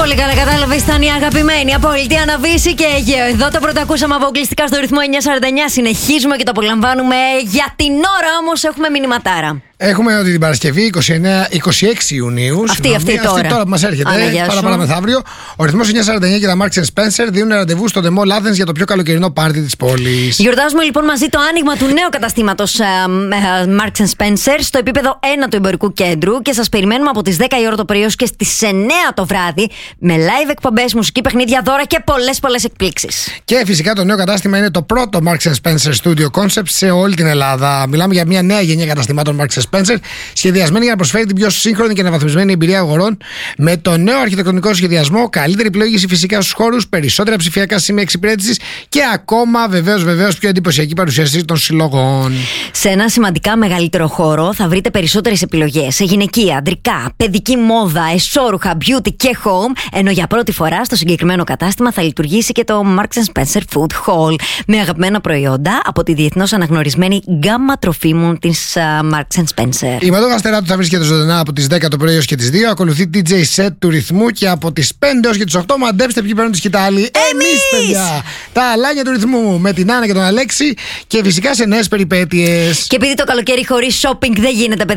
Πολύ καλά κατάλαβε, ήταν η αγαπημένη απόλυτη Αναβίση και Αιγαίο. Εδώ το πρώτο ακούσαμε αποκλειστικά στο ρυθμό 949. Συνεχίζουμε και το απολαμβάνουμε. Για την ώρα όμως έχουμε μηνυματάρα. Έχουμε ότι την Παρασκευή 26 Ιουνίου. Αυτή τώρα που μας έρχεται. Παραπάνω μεθαύριο. Ο ρυθμός 949 και τα Marks & Spencer δίνουν ραντεβού στο The Mall Athens για το πιο καλοκαιρινό πάρτι της πόλης. Γιορτάζουμε λοιπόν μαζί το άνοιγμα του νέου καταστήματος Marks & Spencer στο επίπεδο 1 του εμπορικού κέντρου και σας περιμένουμε από τις 10 η ώρα το πρωί και στις 9 το βράδυ με live εκπομπές, μουσική, παιχνίδια, δώρα και πολλές εκπλήξεις. Και φυσικά το νέο κατάστημα είναι το πρώτο Marks & Spencer Studio Concept σε όλη την Ελλάδα. Μιλάμε για μια νέα γενιά καταστημάτων Marks & Spencer, σχεδιασμένη για να προσφέρει την πιο σύγχρονη και αναβαθμισμένη εμπειρία αγορών με το νέο αρχιτεκτονικό σχεδιασμό, καλύτερη πλοήγηση φυσικά στους χώρους, περισσότερα ψηφιακά σημεία εξυπηρέτησης και ακόμα βεβαίως πιο εντυπωσιακή παρουσίαση των συλλογών. Σε ένα σημαντικά μεγαλύτερο χώρο θα βρείτε περισσότερες επιλογές σε γυναικεία, αντρικά, παιδική μόδα, εσώρουχα, beauty και home, ενώ για πρώτη φορά στο συγκεκριμένο κατάστημα θα λειτουργήσει και το Marks & Spencer Food Hall με αγαπημένα προϊόντα από τη διεθνώς αναγνωρισμένη γκάμα τροφίμων της Marks & Spencer. Η Μαδόγα Στεράτου θα βρίσκεται ζωντανά από τις 10 το πρωί έως και τις 2. Ακολουθεί DJ set του ρυθμού και από τις 5 έως και τις 8 μαντέψτε ποιοι παίρνουν τη σκητάλη. Εμείς, παιδιά! Τα αλάνια του ρυθμού με την Άννα και τον Αλέξη και φυσικά σε νέες περιπέτειες. Και επειδή το καλοκαίρι χωρίς shopping δεν γίνεται,